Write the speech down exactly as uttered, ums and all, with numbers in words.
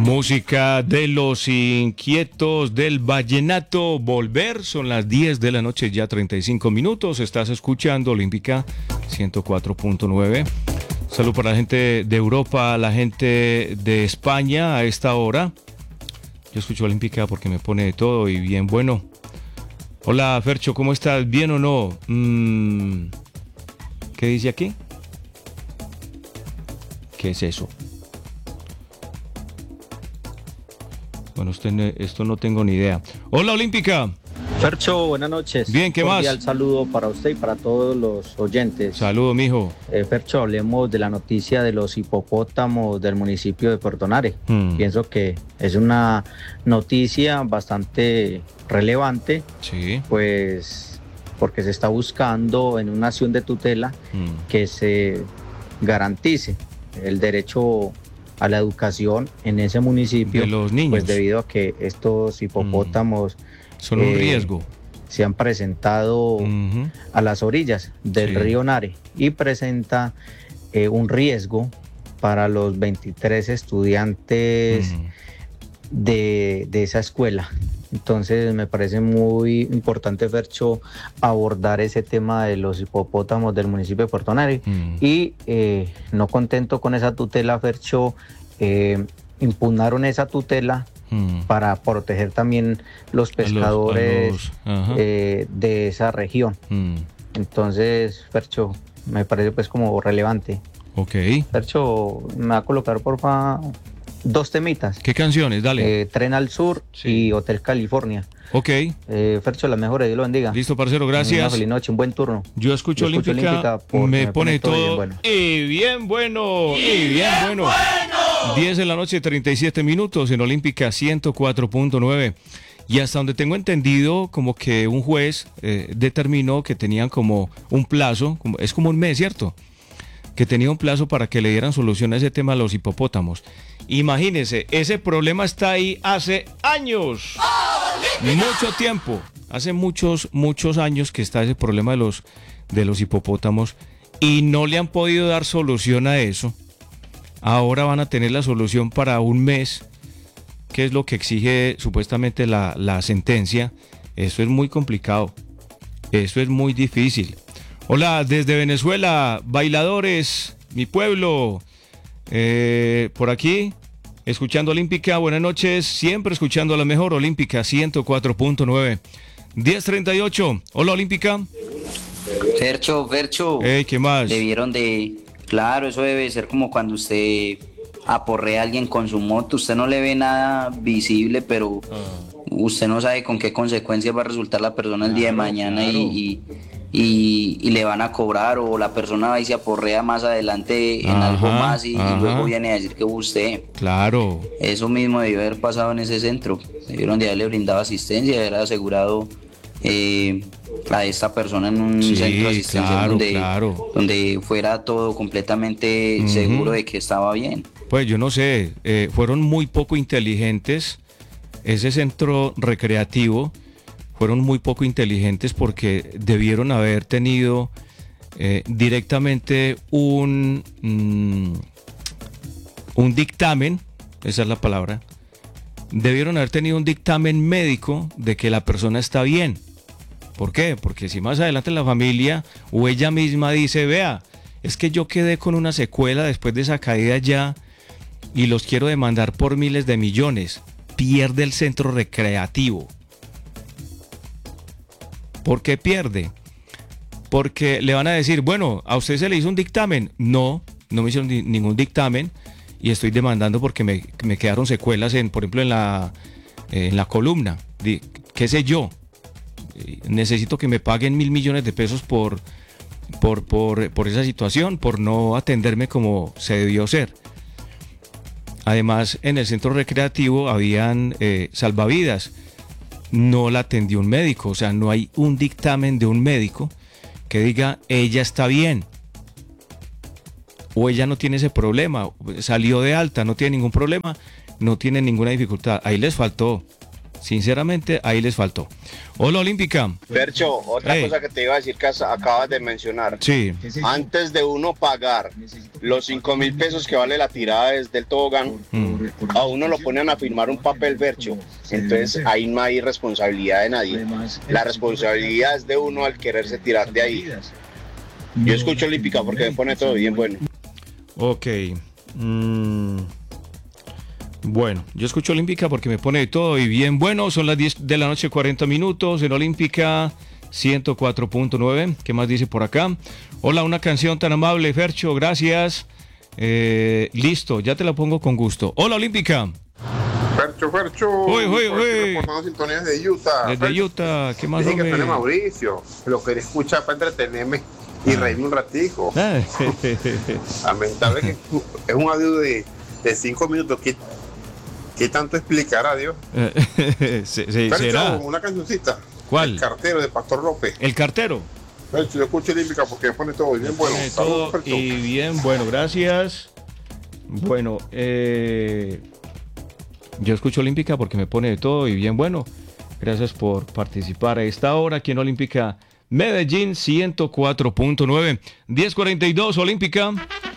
Música de los inquietos del vallenato Volver. Son las diez de la noche, ya treinta y cinco minutos. Estás escuchando Olímpica ciento cuatro punto nueve. Salud para la gente de Europa, la gente de España a esta hora. Yo escucho Olímpica porque me pone de todo y bien bueno. Hola Fercho, ¿cómo estás? ¿Bien o no? Mm, ¿Qué dice aquí? ¿Qué es eso? Bueno, usted, esto no tengo ni idea. Hola Olímpica. Fercho, buenas noches. Bien, ¿qué más? Cordial saludo para usted y para todos los oyentes. Saludo, mijo. Eh, Fercho, hablemos de la noticia de los hipopótamos del municipio de Puerto Nare. Hmm. Pienso que es una noticia bastante relevante. Sí. Pues porque se está buscando en una acción de tutela hmm. que se garantice el derecho a la educación en ese municipio. De los niños. Pues debido a que estos hipopótamos... Hmm. Son un eh, riesgo. Se han presentado uh-huh. a las orillas del sí. río Nare y presenta eh, un riesgo para los veintitrés estudiantes uh-huh. de, de esa escuela. Entonces me parece muy importante, Fercho, abordar ese tema de los hipopótamos del municipio de Puerto Nare. Uh-huh. Y eh, no contento con esa tutela, Fercho, eh, impugnaron esa tutela para proteger también los pescadores a los, a los, eh, de esa región. Mm. Entonces, Fercho, me parece pues como relevante. Ok. Fercho, me va a colocar porfa dos temitas. ¿Qué canciones? Dale. Eh, Tren al Sur sí. y Hotel California. Ok. Eh, Fercho, las mejores, Dios lo bendiga. Listo, parcero, gracias. Una feliz noche, un buen turno. Yo escucho, Yo escucho Olímpica, Olímpica me, me pone todo, todo bien bueno. Y bien bueno, y, y bien bueno. bueno. diez de la noche, treinta y siete minutos en Olímpica ciento cuatro punto nueve. Y hasta donde tengo entendido, como que un juez eh, determinó que tenían como un plazo, como, es como un mes, ¿cierto? Que tenía un plazo para que le dieran solución a ese tema a los hipopótamos. Imagínense, ese problema está ahí hace años. Mucho tiempo, hace muchos, muchos años que está ese problema de los, de los hipopótamos y no le han podido dar solución a eso. Ahora van a tener la solución para un mes, que es lo que exige supuestamente la, la sentencia. Eso es muy complicado, eso es muy difícil. Hola, desde Venezuela, bailadores, mi pueblo, eh, por aquí. Escuchando Olímpica, buenas noches, siempre escuchando la mejor Olímpica ciento cuatro punto nueve. diez treinta y ocho, hola Olímpica. Fercho, Fercho. Hey, ¿qué más? Debieron de... Claro, eso debe ser como cuando usted aporrea a alguien con su moto, usted no le ve nada visible, pero ah. usted no sabe con qué consecuencias va a resultar la persona el claro, día de mañana claro. y... y Y, y le van a cobrar o la persona va y se aporrea más adelante en ajá, algo más y, y luego viene a decir que usted. Claro. Eso mismo debió haber pasado en ese centro. Debieron de haberle brindado asistencia y haber asegurado eh, a esta persona en un sí, centro asistencial claro, donde, claro. donde fuera todo completamente uh-huh. seguro de que estaba bien. Pues yo no sé, eh, fueron muy poco inteligentes. Ese centro recreativo fueron muy poco inteligentes porque debieron haber tenido eh, directamente un, mm, un dictamen, esa es la palabra, debieron haber tenido un dictamen médico de que la persona está bien. ¿Por qué? Porque si más adelante la familia o ella misma dice, vea, es que yo quedé con una secuela después de esa caída ya y los quiero demandar por miles de millones, pierde el centro recreativo. ¿Por qué pierde? Porque le van a decir, bueno, ¿a usted se le hizo un dictamen? No, no me hicieron ni, ningún dictamen y estoy demandando porque me, me quedaron secuelas, en, por ejemplo, en la, eh, en la columna. De, ¿qué sé yo? Necesito que me paguen mil millones de pesos por, por, por, por esa situación, por no atenderme como se debió ser. Además, en el centro recreativo habían eh, salvavidas. No la atendió un médico, o sea, no hay un dictamen de un médico que diga, ella está bien, o ella no tiene ese problema, salió de alta, no tiene ningún problema, no tiene ninguna dificultad. Ahí les faltó, Sinceramente, ahí les faltó. Hola, Olímpica. Fercho, otra hey. cosa que te iba a decir que acabas de mencionar. Sí. Antes de uno pagar los cinco mil pesos que vale la tirada desde el tobogán, mm. a uno lo ponen a firmar un papel, Fercho. Entonces ahí no hay responsabilidad de nadie. La responsabilidad es de uno al quererse tirar de ahí. Yo escucho Olímpica porque me pone todo bien bueno. Ok. Mm. Bueno, yo escucho Olímpica porque me pone todo y bien bueno. Son las diez de la noche, cuarenta minutos en Olímpica ciento cuatro punto nueve. ¿Qué más dice por acá? Hola, una canción tan amable, Fercho, gracias. Eh, listo, ya te la pongo con gusto. Hola, Olímpica. Fercho, Fercho. Uy, uy, uy. Reportando sintonías de Utah. Desde Fercho. Utah, ¿qué más? Dije que soy Mauricio. Lo quería escuchar para entretenerme y reírme un ratico. Lamentable que es un audio de, de cinco minutos. ¿Qué, qué tanto explicará, Dios? sí, sí, Fercho, ¿será? Una cancioncita. ¿Cuál? El cartero de Pastor López. ¿El cartero? Fercho, yo escucho Olímpica porque me pone todo bien bueno. Saludos, todo y bien bueno, gracias. Bueno, eh, yo escucho Olímpica porque me pone de todo y bien bueno. Gracias por participar a esta hora aquí en Olímpica Medellín ciento cuatro punto nueve. diez cuarenta y dos, Olímpica.